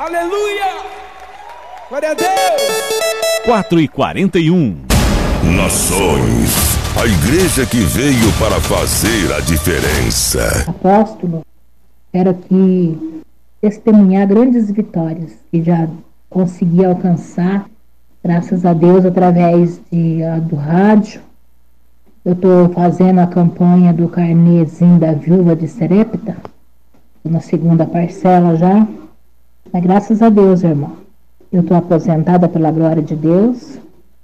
Aleluia! Glória a Deus! 4h41. Nações, a igreja que veio para fazer a diferença. Apóstolo, quero aqui testemunhar grandes vitórias que já consegui alcançar, graças a Deus, através do rádio. Eu estou fazendo a campanha do carnezinho da viúva de Serepta, na segunda parcela já. Mas graças a Deus, irmão, eu estou aposentada pela glória de Deus.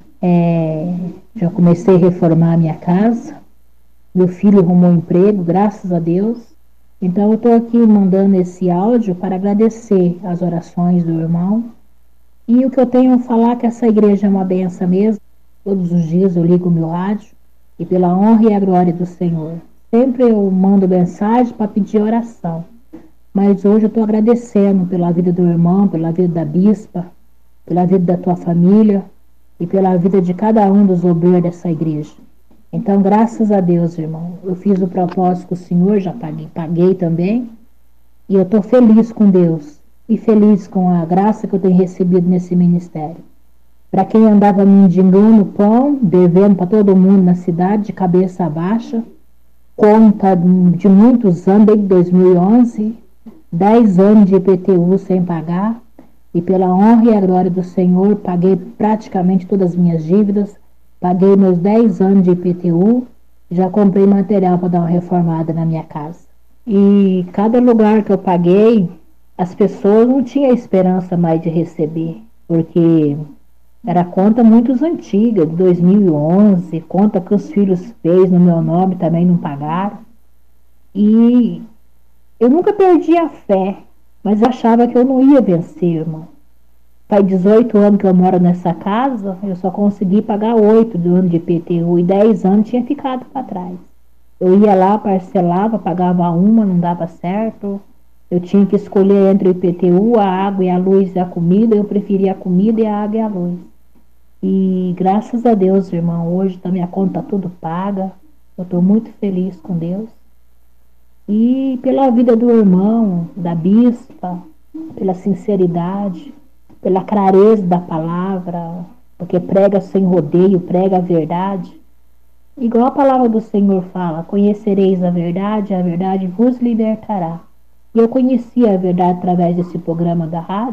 Já comecei a reformar a minha casa. Meu filho arrumou emprego, graças a Deus. Então eu estou aqui mandando esse áudio para agradecer as orações do irmão. E o que eu tenho a falar é que essa igreja é uma benção mesmo. Todos os dias eu ligo o meu rádio e pela honra e a glória do Senhor. Sempre eu mando mensagem para pedir oração. Mas hoje eu estou agradecendo pela vida do irmão, pela vida da bispa, pela vida da tua família e pela vida de cada um dos obreiros dessa igreja. Então, graças a Deus, irmão, eu fiz o propósito com o Senhor, já paguei também, e eu estou feliz com Deus e feliz com a graça que eu tenho recebido nesse ministério. Para quem andava mendigando pão, devendo para todo mundo na cidade, de cabeça baixa, conta de muitos anos, desde 2011, 10 anos de IPTU sem pagar, e pela honra e a glória do Senhor, paguei praticamente todas as minhas dívidas, paguei meus 10 anos de IPTU, já comprei material para dar uma reformada na minha casa. E cada lugar que eu paguei, as pessoas não tinham esperança mais de receber, porque era conta muito antiga, de 2011, conta que os filhos fez no meu nome também não pagaram. E eu nunca perdi a fé, mas eu achava que eu não ia vencer, irmão. Faz 18 anos que eu moro nessa casa, eu só consegui pagar 8 do ano de IPTU e 10 anos tinha ficado para trás. Eu ia lá, parcelava, pagava uma, não dava certo. Eu tinha que escolher entre o IPTU, a água e a luz e a comida. Eu preferia a comida e a água e a luz. E graças a Deus, irmão, hoje a minha conta tá tudo paga. Eu estou muito feliz com Deus. E pela vida do irmão, da bispa, pela sinceridade, pela clareza da palavra, porque prega sem rodeio, prega a verdade. Igual a palavra do Senhor fala, conhecereis a verdade vos libertará. E eu conheci a verdade através desse programa da rádio.